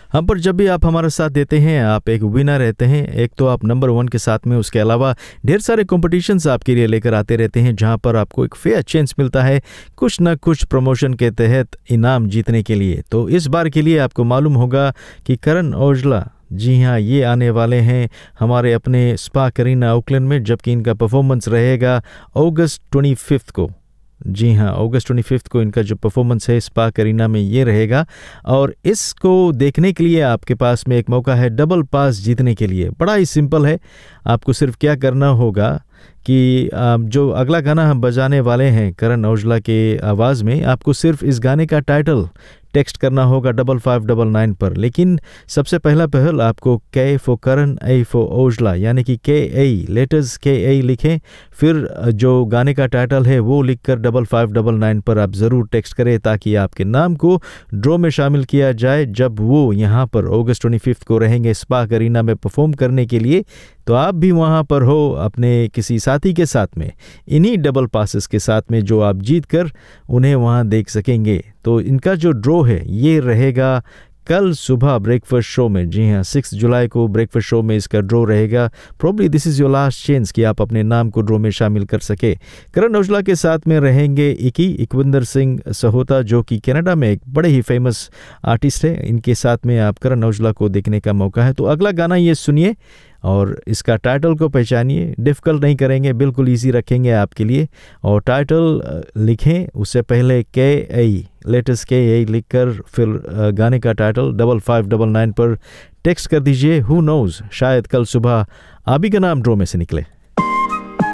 हम पर जब भी आप हमारा साथ देते हैं आप एक विनर रहते हैं। एक तो आप नंबर 1 के साथ में, उसके अलावा ढेर सारे कॉम्पिटिशन्स आपके लिए लेकर आते रहते हैं जहां पर आपको एक फेयर चांस मिलता है कुछ ना कुछ प्रमोशन के तहत इनाम जीतने के लिए। तो इस बार के लिए आपको मालूम होगा कि करण औजला, जी हाँ, ये आने वाले हैं हमारे अपने स्पा करीना ओकलैंड में, जबकि इनका परफॉर्मेंस रहेगा अगस्त 25 को। जी हाँ, अगस्त 25 को इनका जो परफॉर्मेंस है स्पा करीना में ये रहेगा। और इसको देखने के लिए आपके पास में एक मौका है डबल पास जीतने के लिए। बड़ा ही सिंपल है, आपको सिर्फ क्या करना होगा कि जो अगला गाना हम बजाने वाले हैं करण औजला के आवाज़ में, आपको सिर्फ इस गाने का टाइटल टेक्स्ट करना होगा 5599 पर। लेकिन सबसे पहला पहल आपको के for Karan, A for Aujla, यानी कि के ए, लेटर्स के ए लिखें, फिर जो गाने का टाइटल है वो लिखकर 5599 पर आप ज़रूर टेक्स्ट करें ताकि आपके नाम को ड्रॉ में शामिल किया जाए जब वो यहाँ पर अगस्त 25 को रहेंगे स्पा करीना में परफॉर्म करने के लिए। तो आप भी वहाँ पर हो अपने किसी साथी के साथ में, इन्हीं डबल पासेस के साथ में जो आप जीत कर उन्हें वहाँ देख सकेंगे। तो इनका जो ड्रॉ है ये रहेगा कल सुबह ब्रेकफास्ट शो में। जी हाँ, 6 जुलाई को ब्रेकफास्ट शो में इसका ड्रॉ रहेगा। Probably this is your last chance कि आप अपने नाम को ड्रॉ में शामिल कर सके। करण औजला के साथ में रहेंगे इकविंदर सिंह सहोता, जो कि कनाडा में एक बड़े ही फेमस आर्टिस्ट है। इनके साथ में आप करण औजला को देखने का मौका है। तो अगला गाना ये सुनिए और इसका टाइटल को पहचानिए। डिफ़िकल्ट नहीं करेंगे, बिल्कुल इजी रखेंगे आपके लिए। और टाइटल लिखें उससे पहले के ए, लेटेस्ट के ए लिखकर फिर गाने का टाइटल 5599 पर टेक्स्ट कर दीजिए। हु नोज़, शायद कल सुबह आप ही का नाम ड्रॉ में से निकले।